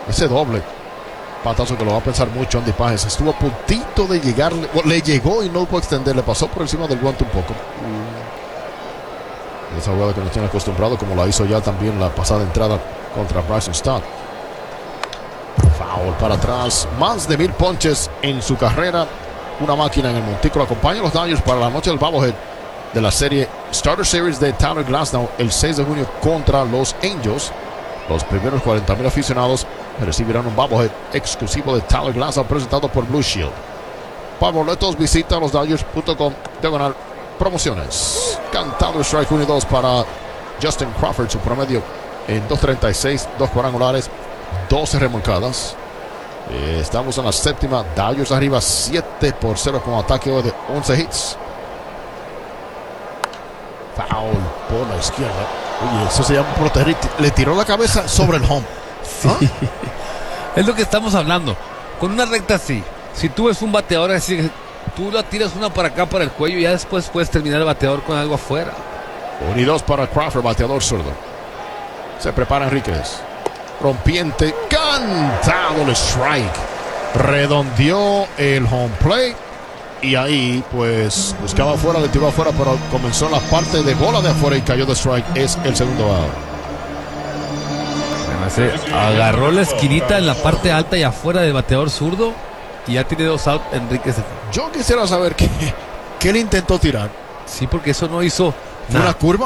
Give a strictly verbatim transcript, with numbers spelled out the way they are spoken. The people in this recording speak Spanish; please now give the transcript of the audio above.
ese doble patazo que lo va a pensar mucho Andy Pages. Estuvo a puntito de llegar, le llegó y no pudo extender, le pasó por encima del guante un poco. Mm. Esa jugada que nos tiene acostumbrado, como la hizo ya también la pasada entrada contra Bryson Stott. Foul para atrás, más de mil ponches en su carrera. Una máquina en el montículo. Acompaña a los Dodgers para la noche del bobblehead de la serie Starter Series de Tyler Glasnow el seis de junio contra los Angels. Los primeros cuarenta mil aficionados recibirán un bobblehead exclusivo de Tyler Glasnow presentado por Blue Shield. Para boletos visita los Dodgers punto com diagonal promociones. Cantado strike uno y dos para Justin Crawford, su promedio en dos treinta y seis, dos cuadrangulares, doce remolcadas. Eh, estamos en la séptima. Dodgers arriba siete por cero con ataque de once hits. Foul por la izquierda. Oye, eso se llama proteger. Le tiró la cabeza sobre el home. Sí. ¿Ah? Es lo que estamos hablando. Con una recta así, si tú ves un bateador así, tú la tiras una para acá para el cuello y ya después puedes terminar el bateador con algo afuera. uno y dos para Crawford, bateador zurdo. Se prepara Enríquez. Rompiente, cantado el strike. Redondeó el home plate. Y ahí, pues, buscaba afuera, le tiró afuera, pero comenzó la parte de bola de afuera y cayó de strike. Es el segundo out. Agarró la esquinita en la parte alta y afuera del bateador zurdo. Y ya tiene dos outs, Enríquez. Yo quisiera saber qué, qué le intentó tirar. Sí, porque eso no hizo nada. Una curva.